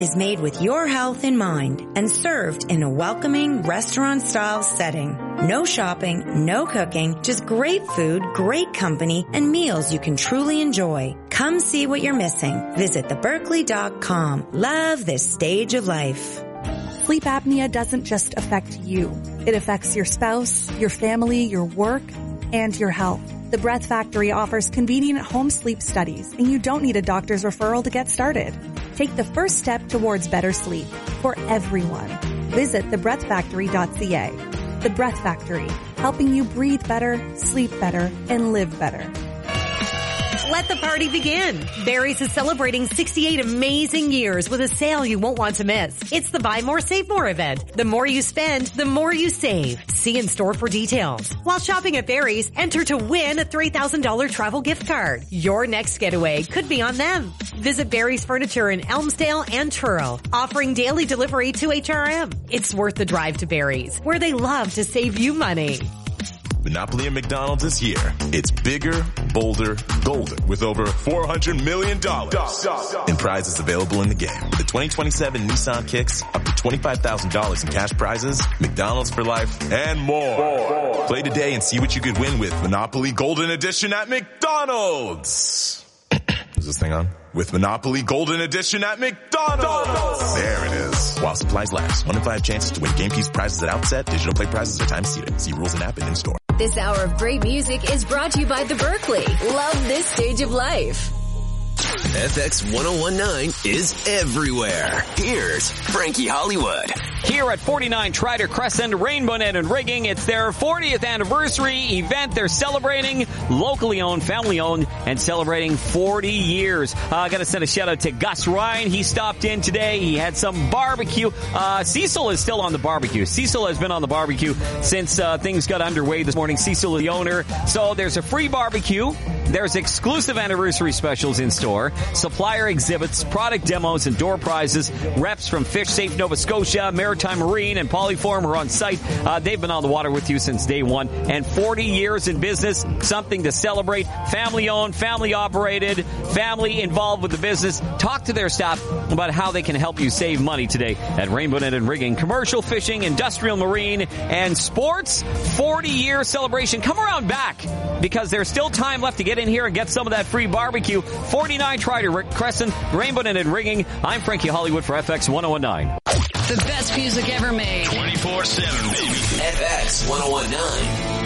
is made with your health in mind and served in a welcoming restaurant-style setting. No shopping, no cooking, just great food, great company, and meals you can truly enjoy. Come see what you're missing. Visit theberkeley.com. Love this stage of life. Sleep apnea doesn't just affect you. It affects your spouse, your family, your work, and your health. The Breath Factory offers convenient home sleep studies, and you don't need a doctor's referral to get started. Take the first step towards better sleep for everyone. Visit thebreathfactory.ca. The Breath Factory, helping you breathe better, sleep better, and live better. Let the party begin. Barry's is celebrating 68 amazing years with a sale you won't want to miss. It's the Buy More, Save More event. The more you spend, the more you save. See in store for details. While shopping at Barry's, enter to win a $3,000 travel gift card. Your next getaway could be on them. Visit Barry's Furniture in Elmsdale and Truro, offering daily delivery to HRM. It's worth the drive to Barry's, where they love to save you money. Monopoly at McDonald's this year. It's bigger, bolder, golden with over $400 million in prizes available in the game. With the 2027 Nissan Kicks, up to $25,000 in cash prizes, McDonald's for life, and more. Play today and see what you could win with Monopoly Golden Edition at McDonald's. Is this thing on? With Monopoly Golden Edition at McDonald's. There it is. While supplies last. 1 in 5 chances to win game piece prizes at outset. Digital play prizes are time seated. See rules and app and in store. This hour of great music is brought to you by The Berkeley. Love this stage of life. FX 1019 is everywhere. Here's Frankie Hollywood. Here at 49 Trider Crescent, Rainbow Net and Rigging, it's their 40th anniversary event. They're celebrating, locally owned, family owned, and celebrating 40 years. I got to send a shout out to Gus Ryan. He stopped in today. He had some barbecue. Cecil is still on the barbecue. Cecil has been on the barbecue since things got underway this morning. Cecil is the owner. So there's a free barbecue. There's exclusive anniversary specials in store, supplier exhibits, product demos, and door prizes. Reps from Fish Safe Nova Scotia, Maritime Marine, and Polyform are on site. They've been on the water with you since day one. And 40 years in business, something to celebrate. Family owned, family operated, family involved with the business. Talk to their staff about how they can help you save money today at Rainbow Net and Rigging. Commercial fishing, industrial marine, and sports. 40-year celebration. Come around back because there's still time left to get in here and get some of that free barbecue. 49 Trider Crescent, Rainbow Net and Rigging. I'm Frankie Hollywood for FX 1019. The best music ever made. 24/7, baby. FX 1019.